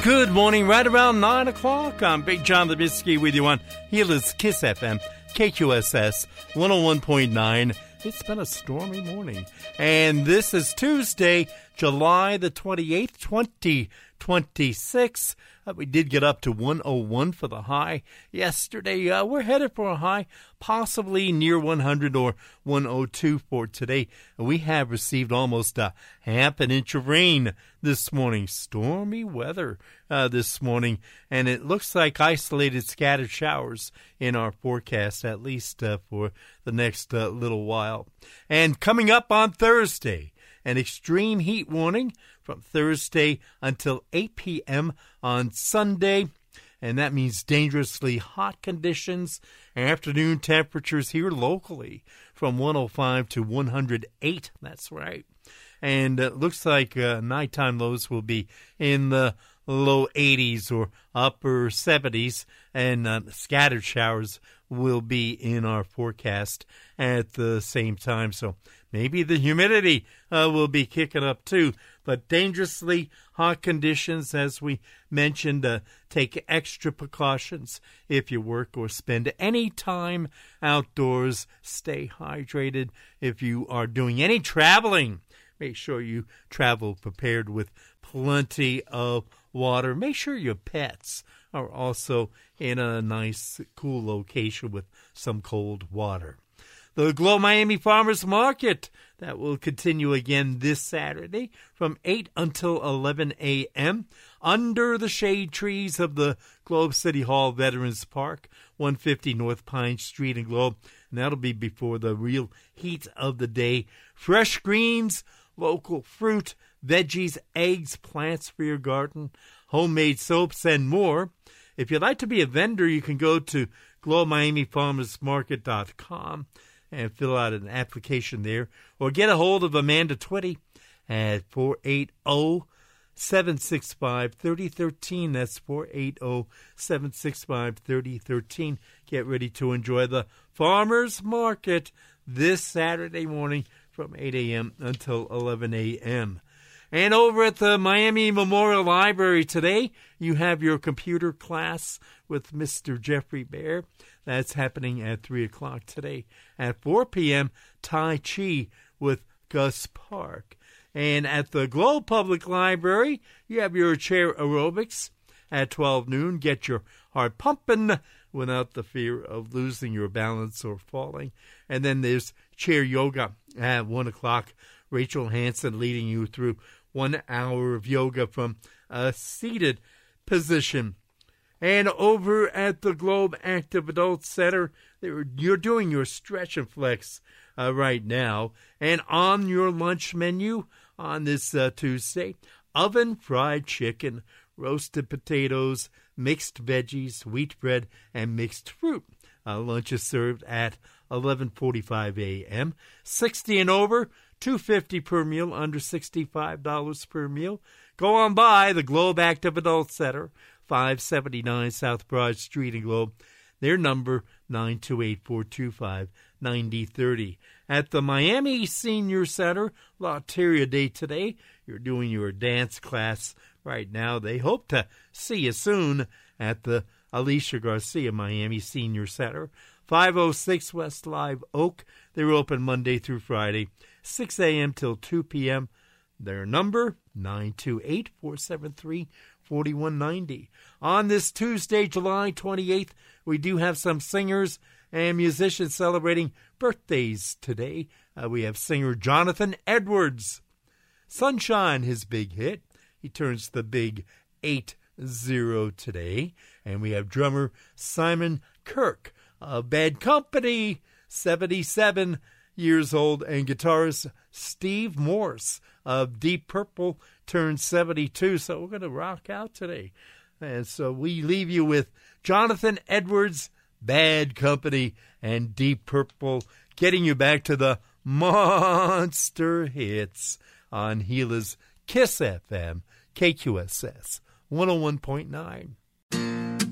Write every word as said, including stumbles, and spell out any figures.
Good morning, right around nine o'clock. I'm Big John Lebinsky with you on Healer's Kiss F M, K Q S S one oh one point nine. It's been a stormy morning. And this is Tuesday, July the twenty-eighth, twenty twenty-six. Uh, we did get up to one oh one for the high yesterday. Uh, we're headed for a high possibly near one hundred or one oh two for today. We have received almost a half an inch of rain this morning. Stormy weather uh, this morning. And it looks like isolated scattered showers in our forecast, at least uh, for the next uh, little while. And coming up on Thursday, an extreme heat warning from Thursday until eight p.m. on Sunday. And that means dangerously hot conditions. Afternoon temperatures here locally from one oh five to one hundred eight. That's right. And it looks like uh, nighttime lows will be in the low eighties or upper seventies. And uh, scattered showers will be in our forecast at the same time. So maybe the humidity uh, will be kicking up too. But dangerously hot conditions, as we mentioned, uh, take extra precautions if you work or spend any time outdoors. Stay hydrated. If you are doing any traveling, make sure you travel prepared with plenty of water. Make sure your pets are also in a nice, cool location with some cold water. The Glow Miami Farmers Market, that will continue again this Saturday from eight until eleven a.m. under the shade trees of the Globe City Hall Veterans Park, one fifty North Pine Street in Globe. And that'll be before the real heat of the day. Fresh greens, local fruit, veggies, eggs, plants for your garden, homemade soaps, and more. If you'd like to be a vendor, you can go to glow miami farmers market dot com and fill out an application there, or get a hold of Amanda Twitty at four eight zero, seven six five, three zero one three. That's four eight zero, seven six five, three zero one three. Get ready to enjoy the Farmers Market this Saturday morning from eight a.m. until eleven a.m. And over at the Miami Memorial Library today, you have your computer class with Mister Jeffrey Bear. That's happening at three o'clock today. At four p.m., Tai Chi with Gus Park. And at the Globe Public Library, you have your chair aerobics at twelve noon. Get your heart pumping without the fear of losing your balance or falling. And then there's chair yoga at one o'clock. Rachel Hansen leading you through one hour of yoga from a seated position. And over at the Globe Active Adult Center, you're doing your stretch and flex uh, right now. And on your lunch menu on this uh, Tuesday, oven fried chicken, roasted potatoes, mixed veggies, wheat bread, and mixed fruit. Uh, lunch is served at eleven forty-five a.m. sixty and over, two dollars and fifty cents per meal, under sixty-five dollars per meal. Go on by the Globe Active Adult Center, five seventy-nine South Broad Street in Globe. Their number, nine two eight, four two five, nine zero three zero. At the Miami Senior Center, Loteria Day today. You're doing your dance class right now. They hope to see you soon at the Alicia Garcia Miami Senior Center, five oh six West Live Oak. They're open Monday through Friday, six a.m. till two p.m. Their number, nine two eight, four seven three, four one nine zero. On this Tuesday, July twenty-eighth, we do have some singers and musicians celebrating birthdays today. Uh, we have singer Jonathan Edwards. Sunshine, his big hit. He turns the big eight zero today. And we have drummer Simon Kirk of Bad Company, seventy-seven years old, and guitarist Steve Morse of Deep Purple turned seventy-two. So we're going to rock out today. And so we leave you with Jonathan Edwards, Bad Company, and Deep Purple, getting you back to the monster hits on Gila's Kiss F M, K Q S S one oh one point nine.